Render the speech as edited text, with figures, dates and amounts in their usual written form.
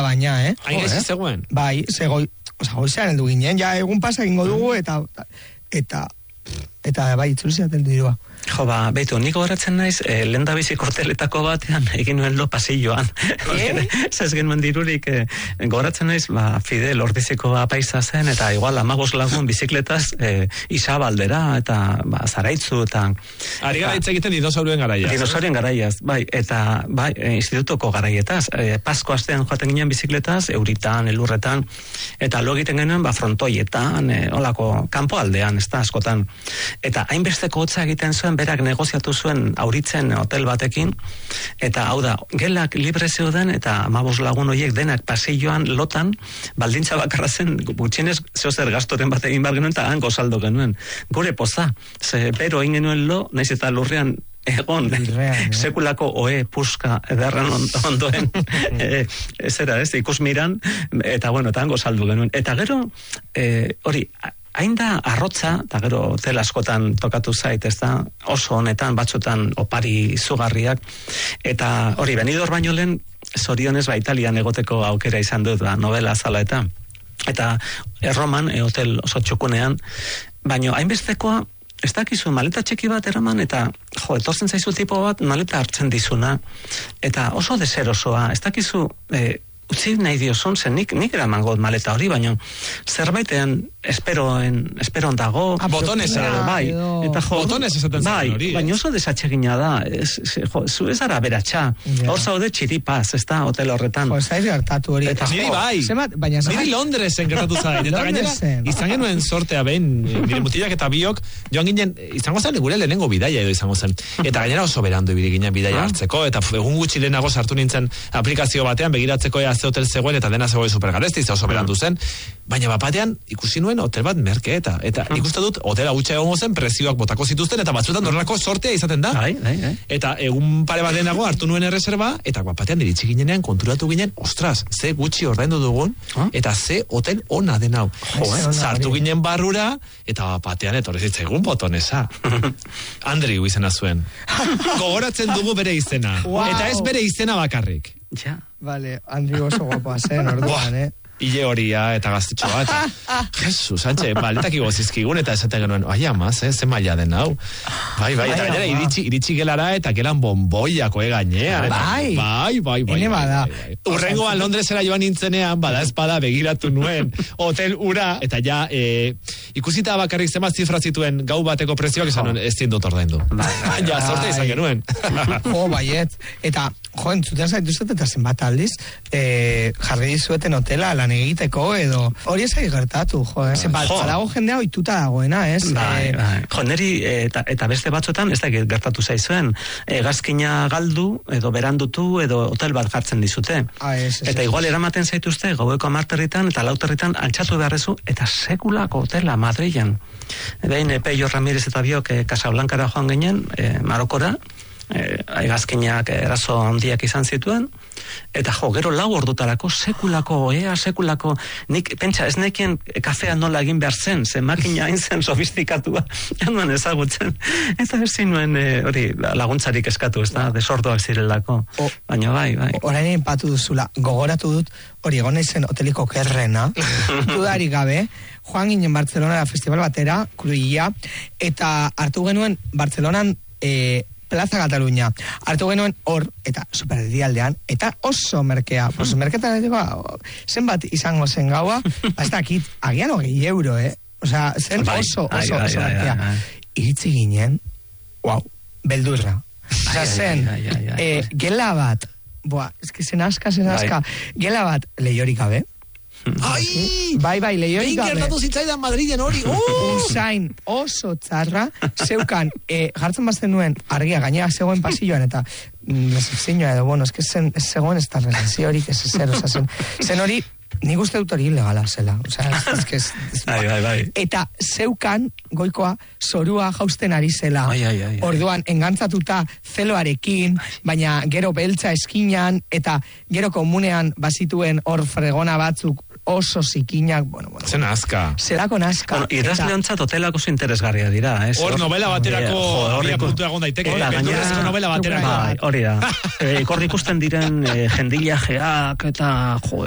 baina, Hain gaizki zegoen? Bai, goizean heldu ginen, ja egun pasa egingo dugu, eta bai, itzulziaten dirua. Jo, beitu, nik goratzen naiz, lehen da biziko hoteletako batean, egin nuen lo pasilloan. Ez genuen dirurik, goratzen naiz, Fidel Ordiziko apaisa zen, eta igual 15 lagun bizikletaz Isabaldera, eta Zaraitzu, eta... Ari gara hitz egiten dinosauruen garaiaz. Dinosaurien garaiaz, bai, eta bai, institutuko garaietaz. Pasko astean joaten ginen bizikletaz, euritan, elurretan, eta lo egiten genuen, frontoietan, olako, kanpo aldean, ez da, askotan. Eta hainbesteko hotza egiten zuen, berak negoziatu zuen auritzen hotel batekin, eta hau da, gelak libre zeuden, eta 15 lagun horiek denak pasilloan lotan, baldintza bakarra zen, gutxienez zeozer gastoren bat egin bar genuen, eta hango saldo genuen. Gure poza, ze bero egin genuen lo, naiz eta lurrean egon, sekulako oe puska ederran ondoen, ikusmiran, eta bueno, eta hango saldo genuen. Eta gero, hori, hain da arrotza, eta gero hotel askotan tokatu zait, ez da, oso honetan, batzutan opari izugarriak, eta hori, Benidorm baino lehen, zorionez Italian egoteko aukera izan dut, novela zala eta Erroman, hotel oso txukunean, baino hainbestekoa, ez dakizu, maleta txeki bat eraman, eta etortzen zaizu tipo bat, maleta hartzen dizuna, eta oso deserosoa, ez dakizu, utzi nahi diozun, zen nik eraman got maleta hori, baina zerbaitean esperon dago. Botonesa. Bai. Eta botones esaten zen hori. Baina oso desatsegina da. Zu ez ara beratxa. Hor zaude txiripaz, ez da, hotel horretan. Ez da gertatu hori. Niri bai. Niri Londresen gertatu zain. Eta gainera, izan genuen sortea behin, nire mutilak eta biok, joan ginen, izango zen gure lehenengo bidaia edo izango zen. Eta gainera oso berandu ibili ginen bidaia hartzeko, eta egun gutxi lehenago sartu nintzen aplikazio batean, begiratzeko ze hotel zegoen, eta dena zegoen supergaresti, oso berandu zen, baina bapatean ikusi nuen hotel bat merke, eta ikuste dut hotela gutxa egongo zen, prezioak botako zituzten, eta batzuetan horrelako sortea izaten da. Eta egun pare bat lehenago hartu nuen erreserba, eta bapatean iritsi ginenean konturatu ginen, ostras, ze gutxi ordaindu dugun, eta ze hotel ona den hau. Sartu ginen barrura, eta bapatean etorri zitzaigun botonesa. Andrew izena zuen. Gogoratzen dugu bere izena. Eta ez bere izena bakarrik. Ja. Vale, Andrew oso guapoa zen, orduan, Ile horia eta gaztetxoa, eta Jesus, Sánchez, maletak igozizkigun, eta esaten genuen, ai amaz, ze maila den hau. Bai, eta gainera iritsi gelara, eta gelan bomboiako gainea. Bai. Hene bada. Urrengoan Londresera joan nintzenean, bada espada begiratu nuen, hotel ura, eta ja, ikusita bakarrik zema zifra zituen gau bateko prezioak, esan nuen, ez dut ordaindu. Ja, sorte izan genuen. Baiet, eta, entzuten zaituzet, eta zenbat aldiz, jarri dizueten hotela, lan egiteko, edo hori ezai gertatu, zenbat, badago jendea oituta dagoena, ez? Bai. Neri, eta beste batzuetan, ez da gertatu zaizuen, hegazkina galdu, edo berandutu, edo hotel bat jartzen dizute. Eta igual eramaten zaituzte, gaueko 10 eta 4 altxatu beharrezu, eta sekulako hotela Madrilen. Behin, Peio Ramirez eta biok Casablancara joan ginen, Marokora, hegazkinak eraso handiak izan zituen, eta gero 4 ordutarako sekulako, nik pentsa ez nekien kafea nola egin behar zen, ze makina hain zen sofistikatua, januen ezagutzen, eta ezin nuen hori laguntzarik eskatu, ez da, desordoak zirelako, baina bai. Orain enpatu duzula, gogoratu dut, hori egon zen hoteliko kerrena, dudarik gabe, joan ginen Bartzelonara festival batera, Kruilla, eta hartu genuen Bartzelonan Plaza Cataluña. Hartu genuen hor, eta supererdialdean, eta oso merkea. Pues merketan zenbat izango zen gaua, ez dakit, agian €20, Osea, zen oso merkea. Iritzi ginen, beldurra. Osea, zen, gela bat, zen aska, gela bat lehiorik gabe. Bai, lehiorik gabe. Gertatu zitzaidan Madriden hori. Usain oso txarra, zeukan, jartzen bazten nuen, argia gainera zegoen pasilloan, eta resizioa edo, ez zegoen ez da resiziorik, ez zer, zen hori, nik uste dut hori ilegala zela. Bai. Eta zeukan, goikoa, zorua jausten ari zela. Orduan, engantzatuta zeloarekin, baina gero beltza eskinan, eta gero komunean bazituen hor fregona batzuk, oso zikinak, zen aska. Zelako naska. Idazle ontzat hotelak oso interesgarria dira, Hor novela baterako horria puntua egon daiteke. Beldurrezko novela baterako. Hori da. Ikor ikusten diren jendillajeak, eta